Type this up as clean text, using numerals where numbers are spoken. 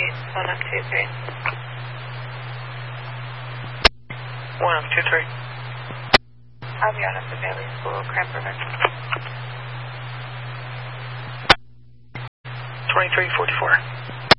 123. 123. I'll be on at the Bailey School, Cramp River. 2344.